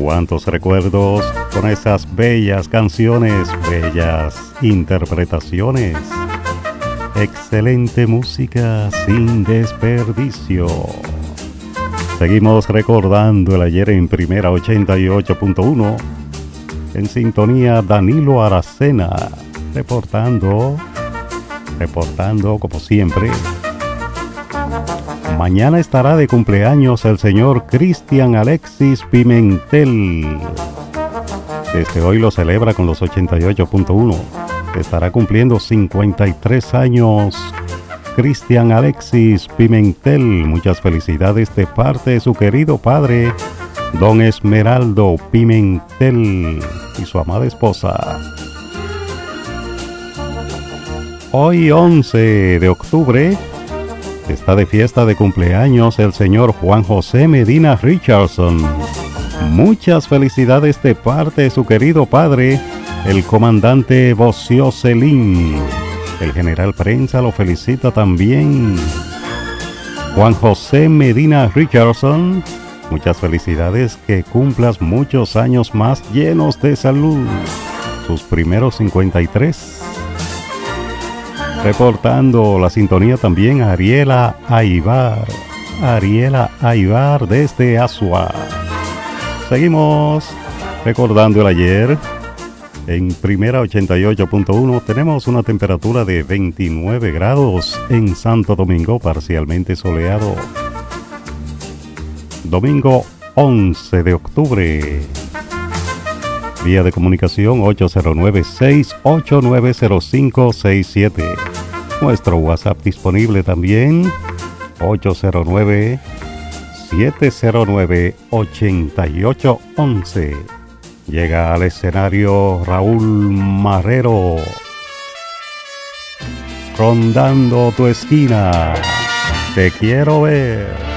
Cuántos recuerdos con esas bellas canciones, bellas interpretaciones. Excelente música sin desperdicio. Seguimos recordando el ayer en Primera 88.1. En sintonía Danilo Aracena, reportando como siempre. Mañana estará de cumpleaños el señor Cristian Alexis Pimentel. Desde hoy lo celebra con los 88.1. Estará cumpliendo 53 años. Cristian Alexis Pimentel, muchas felicidades de parte de su querido padre, don Esmeraldo Pimentel, y su amada esposa. Hoy 11 de octubre está de fiesta de cumpleaños el señor Juan José Medina Richardson. Muchas felicidades de parte de su querido padre, el comandante Bocio Celín. El general Prensa lo felicita también. Juan José Medina Richardson, muchas felicidades, que cumplas muchos años más llenos de salud. Sus primeros 53. Reportando la sintonía también Ariela Aybar. Ariela Aybar desde Asua. Seguimos recordando el ayer. En Primera 88.1 tenemos una temperatura de 29 grados en Santo Domingo, parcialmente soleado. Domingo 11 de octubre. Vía de comunicación 809-689-0567. Nuestro WhatsApp disponible también 809-709-8811. Llega al escenario Raúl Marrero. Rondando tu esquina. Te quiero ver.